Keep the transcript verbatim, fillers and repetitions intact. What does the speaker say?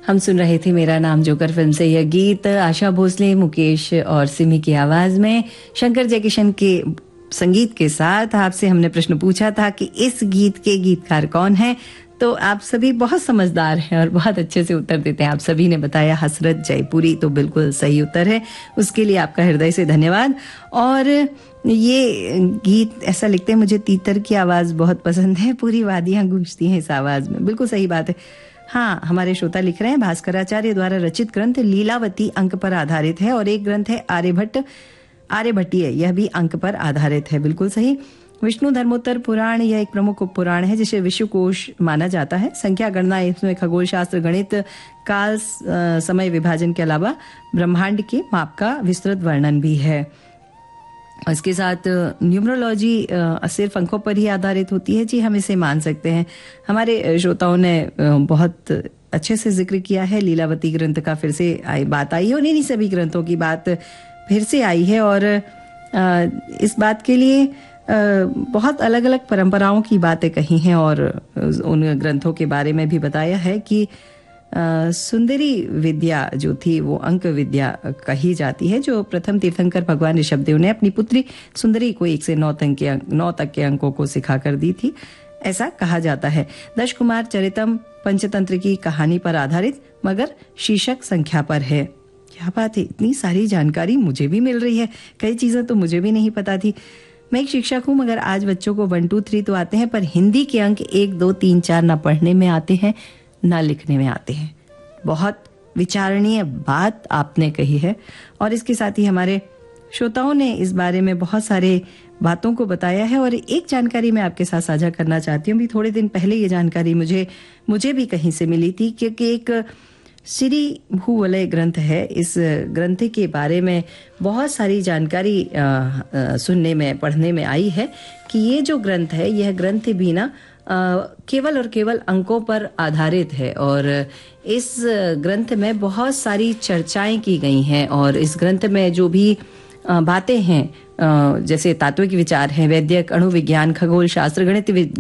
हम सुन रहे थे मेरा नाम जोकर फिल्म से यह गीत, आशा भोसले, मुकेश और सिमी की आवाज में शंकर जयकिशन के संगीत के साथ। आपसे हमने प्रश्न पूछा था कि इस गीत के गीतकार कौन है, तो आप सभी बहुत समझदार हैं और बहुत अच्छे से उत्तर देते हैं। आप सभी ने बताया हसरत जयपुरी, तो बिल्कुल सही उत्तर है। उसके लिए आपका हृदय से धन्यवाद। और ये गीत ऐसा लिखते हैं, मुझे तीतर की आवाज बहुत पसंद है, पूरी वादियां गूंजती हैं इस आवाज में। बिल्कुल सही बात है। हाँ, हमारे श्रोता लिख रहे हैं भास्कराचार्य द्वारा रचित ग्रंथ लीलावती अंक पर आधारित है और एक ग्रंथ है आर्यभट्ट आर्यभट्टीय, यह भी अंक पर आधारित है। बिल्कुल सही। विष्णु धर्मोत्तर पुराण यह एक प्रमुख पुराण है जिसे विश्वकोश माना जाता है। संख्या गणना इसमें खगोल शास्त्र, गणित, काल, समय विभाजन के अलावा ब्रह्मांड के माप का विस्तृत वर्णन भी है। इसके साथ न्यूमरोलॉजी सिर्फ अंकों पर ही आधारित होती है। जी, हम इसे मान सकते हैं। हमारे श्रोताओं ने बहुत अच्छे से जिक्र किया है लीलावती ग्रंथ का। फिर से आई बात आई है और इन्हीं सभी ग्रंथों की बात फिर से आई है और इस बात के लिए बहुत अलग अलग परंपराओं की बातें कही हैं और उन ग्रंथों के बारे में भी बताया है कि सुंदरी विद्या जो थी वो अंक विद्या कही जाती है, जो प्रथम तीर्थंकर भगवान ऋषभदेव ने अपनी पुत्री सुंदरी को एक से नौ तक के नौ तक के अंकों को सिखा कर दी थी, ऐसा कहा जाता है। दश कुमार चरितम पंचतंत्र की कहानी पर आधारित, मगर शीर्षक संख्या पर है। क्या बात है, इतनी सारी जानकारी मुझे भी मिल रही है। कई चीजें तो मुझे भी नहीं पता थी। मैं एक शिक्षक हूं, मगर आज बच्चों को वन टू थ्री तो आते हैं, पर हिंदी के अंक एक दो तीन चार ना पढ़ने में आते हैं ना लिखने में आते हैं। बहुत विचारणीय बात आपने कही है और इसके साथ ही हमारे श्रोताओं ने इस बारे में बहुत सारे बातों को बताया है। और एक जानकारी मैं आपके साथ साझा करना चाहती हूँ। भी थोड़े दिन पहले ये जानकारी मुझे मुझे भी कहीं से मिली थी, क्योंकि एक श्री भूवलय ग्रंथ है। इस ग्रंथ के बारे में बहुत सारी जानकारी आ, आ, सुनने में पढ़ने में आई है कि ये जो ग्रंथ है, यह ग्रंथ भी ना केवल और केवल अंकों पर आधारित है और इस ग्रंथ में बहुत सारी चर्चाएं की गई हैं और इस ग्रंथ में जो भी बातें हैं, जैसे तात्विक विचार हैं, वैदिक, अणु विज्ञान, खगोल शास्त्र, गणित